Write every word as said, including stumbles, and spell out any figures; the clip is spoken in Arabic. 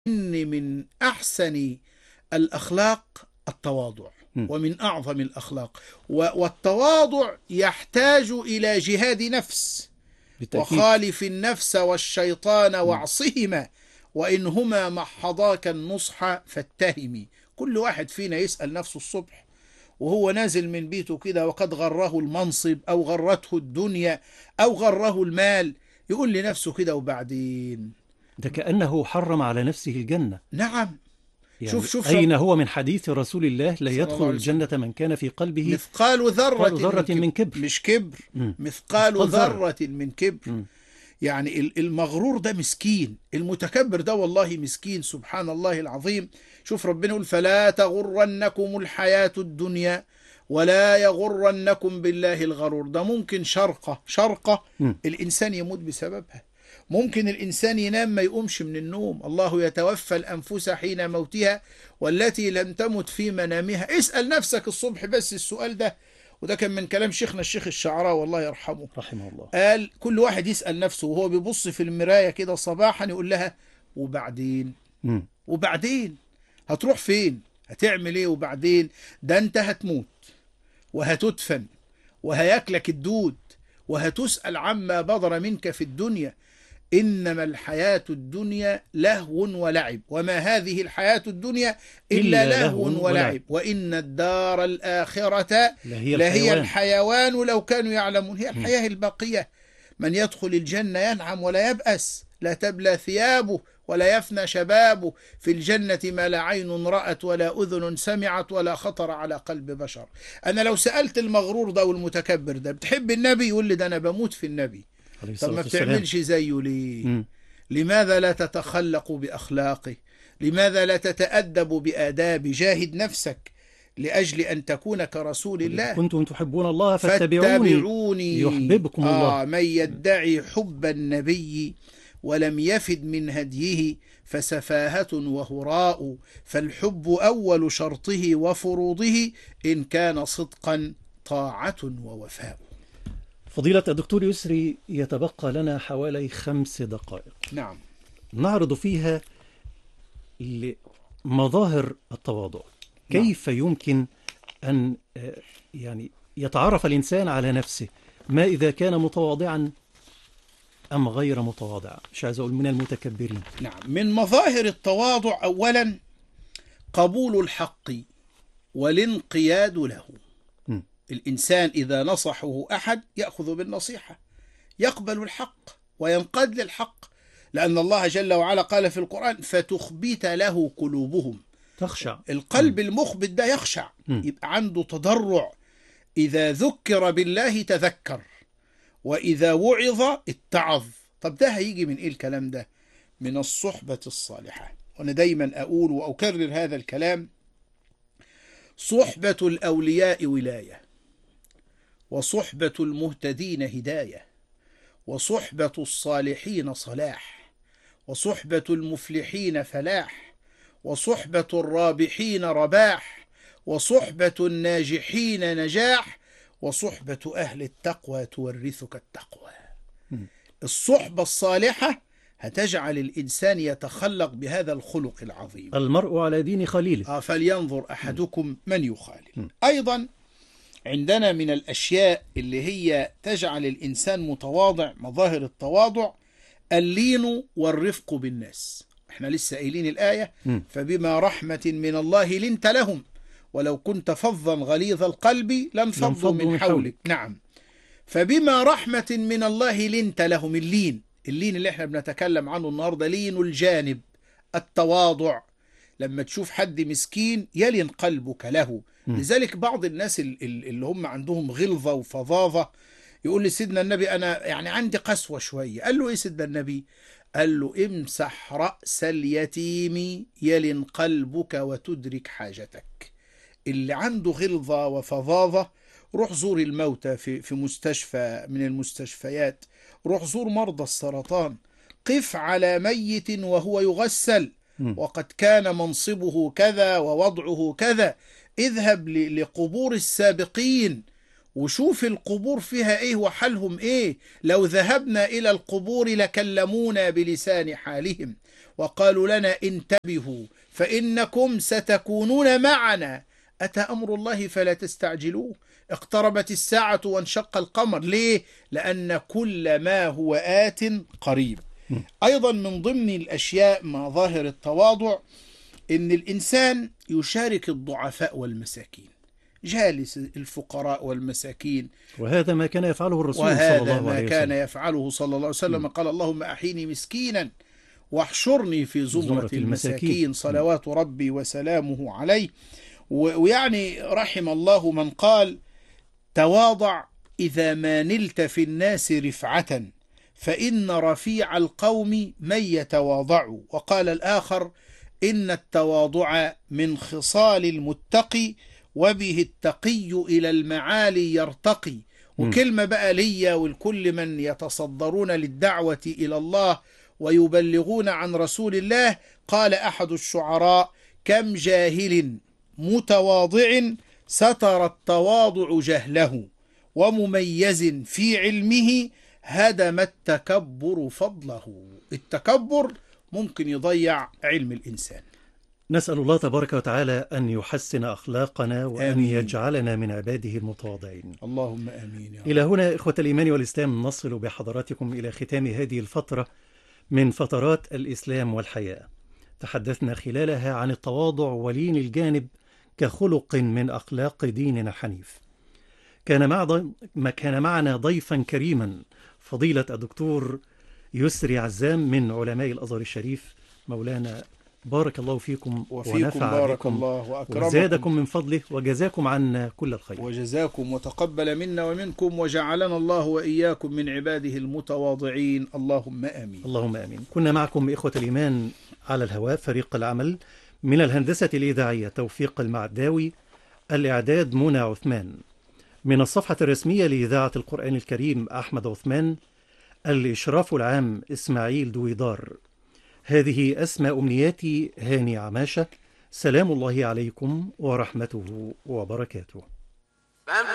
إن من أحسن الأخلاق التواضع، ومن أعظم الأخلاق، والتواضع يحتاج إلى جهاد نفس. بالتأكيد. وخالف النفس والشيطان واعصهما وإنهما محضاك النصح فاتهمي. كل واحد فينا يسأل نفسه الصبح وهو نازل من بيته كده وقد غره المنصب أو غرته الدنيا أو غره المال، يقول لنفسه كده وبعدين ده كأنه حرم على نفسه الجنة. نعم. يعني شوف شوف أين هو من حديث رسول الله لا يدخل عليه الجنة من كان في قلبه مثقال ذرة, ذرة من, من كبر. مش كبر، مم. مثقال مثقال ذرة. ذرة من كبر. مم. يعني المغرور ده مسكين، المتكبر ده والله مسكين، سبحان الله العظيم. شوف ربنا يقول فلا تغرنكم الحياة الدنيا ولا يغرنكم بالله الغرور. ده ممكن شرقة شرقة م. الإنسان يموت بسببها. ممكن الإنسان ينام ما يقومش من النوم. الله يتوفى الأنفس حين موتها والتي لم تمت في منامها. اسأل نفسك الصبح بس السؤال ده، وده كان من كلام شيخنا الشيخ الشعراوي والله يرحمه، رحمه الله. قال كل واحد يسأل نفسه وهو بيبص في المراية كده صباحا يقول لها وبعدين م. وبعدين هتروح فين؟ هتعمل ايه وبعدين؟ ده انت هتموت وهتدفن وهياكلك الدود وهتسأل عما بدر منك في الدنيا. إنما الحياة الدنيا لهو ولعب وما هذه الحياة الدنيا إلا, إلا لهو ولعب, ولعب وإن الدار الآخرة لهي, لهي الحيوان لو كانوا يعلمون. هي الحياة الباقية. من يدخل الجنة ينعم ولا يبأس، لا تبلى ثيابه ولا يفنى شبابه. في الجنة ما لا عين رأت ولا أذن سمعت ولا خطر على قلب بشر. أنا لو سألت المغرور ده والمتكبر ده بتحب النبي؟ يقول لي ده أنا بموت في النبي. طب ما بتعملش زيه ليه؟ م. لماذا لا تتخلق بأخلاقه؟ لماذا لا تتأدب بآداب؟ جاهد نفسك لأجل أن تكون كرسول الله. كنتم تحبون الله فاتبعوني, فاتبعوني يحببكم الله. آه من يدعي حب النبي ولم يفد من هديه فسفاهة وهراء، فالحب أول شرطه وفروضه إن كان صدقا طاعة ووفاء. فضيلة الدكتور يسري، يتبقى لنا حوالي خمس دقائق نعم نعرض فيها مظاهر التواضع. نعم. كيف يمكن أن يعني يتعرف الإنسان على نفسه؟ ما إذا كان متواضعا أم غير متواضع؟ مش عايز أقول من المتكبرين. نعم. من مظاهر التواضع أولا قبول الحق والانقياد له. م. الإنسان إذا نصحه أحد يأخذ بالنصيحة، يقبل الحق وينقاد للحق، لأن الله جل وعلا قال في القرآن فتخبت له قلوبهم. تخشع. القلب م. المخبت ده يخشع، م. يبقى عنده تضرع. إذا ذكر بالله تذكر وإذا وعظ اتعظ. طب ده هيجي من إيه الكلام ده؟ من الصحبة الصالحة. وأنا دايما أقول وأكرر هذا الكلام: صحبة الأولياء ولاية، وصحبة المهتدين هداية، وصحبة الصالحين صلاح، وصحبة المفلحين فلاح، وصحبة الرابحين رباح، وصحبة الناجحين نجاح، وصحبة أهل التقوى تورثك التقوى. الصحبة الصالحة هتجعل الإنسان يتخلق بهذا الخلق العظيم. المرء على دين خليله. آه فلينظر أحدكم من يخالل. أيضا عندنا من الأشياء اللي هي تجعل الإنسان متواضع، مظاهر التواضع، اللين والرفق بالناس. احنا لسه قايلين الآية م. فبما رحمة من الله لنت لهم ولو كنت فظا غليظ القلب لانفضوا من حولك. حولك. نعم. فبما رحمة من الله لنت لهم. اللين، اللين اللي احنا بنتكلم عنه النهاردة لين الجانب، التواضع. لما تشوف حد مسكين يلين قلبك له. م. لذلك بعض الناس اللي هم عندهم غلظة وفظاظة يقول لسيدنا النبي أنا يعني عندي قسوة شوية. قال له إيه سيدنا النبي؟ قال له امسح رأس اليتيم يلين قلبك وتدرك حاجتك. اللي عنده غلظة وفظاظة روح زور الموتى في في مستشفى من المستشفيات، روح زور مرضى السرطان، قف على ميت وهو يغسل وقد كان منصبه كذا ووضعه كذا. اذهب لقبور السابقين وشوف القبور فيها ايه وحالهم ايه. لو ذهبنا الى القبور لكلمونا بلسان حالهم. وقالوا لنا انتبهوا فإنكم ستكونون معنا، أتى أمر الله فلا تستعجلوه، اقتربت الساعة وانشق القمر. ليه؟ لأن كل ما هو آت قريب. أيضا من ضمن الأشياء مع ظاهر التواضع إن الإنسان يشارك الضعفاء والمساكين، جالس الفقراء والمساكين، وهذا ما كان يفعله الرسول صلى وهذا الله ما عليه كان وسلم. يفعله صلى الله عليه وسلم. قال اللهم أحيني مسكينا واحشرني في زمرة زمرة المساكين، المساكين. صلوات ربي وسلامه عليه. ويعني رحم الله من قال تواضع إذا ما نلت في الناس رفعة، فإن رفيع القوم من يتواضع. وقال الآخر إن التواضع من خصال المتقي، وبه التقي إلى المعالي يرتقي. وكلمة بقى ليا ولكل من يتصدرون للدعوة إلى الله ويبلغون عن رسول الله. قال أحد الشعراء كم جاهل متواضع ستر التواضع جهله، ومميز في علمه هدم التكبر فضله. التكبر ممكن يضيع علم الإنسان. نسأل الله تبارك وتعالى أن يحسن أخلاقنا وأن آمين. يجعلنا من عباده المتواضعين. اللهم آمين يا رب. إلى هنا إخوة الإيمان والإسلام نصل بحضراتكم إلى ختام هذه الفترة من فترات الإسلام والحياة. تحدثنا خلالها عن التواضع ولين الجانب كخلق من أخلاق ديننا الحنيف. كان, مع ما كان معنا ضيفا كريما فضيلة الدكتور يسري عزام من علماء الأزهر الشريف. مولانا بارك الله فيكم وفيكم ونفع بارك بكم الله وأكرمكم وزادكم من فضله وجزاكم عنا كل الخير. وجزاكم وتقبل منا ومنكم، وجعلنا الله وإياكم من عباده المتواضعين. اللهم آمين. اللهم آمين. كنا معكم إخوة الإيمان على الهواء فريق العمل من الهندسة الإذاعية توفيق المعداوي، الإعداد منى عثمان، من الصفحة الرسمية لإذاعة القرآن الكريم أحمد عثمان، الإشراف العام إسماعيل دويدار. هذه أسمى أمنياتي هاني عماشة. سلام الله عليكم ورحمته وبركاته.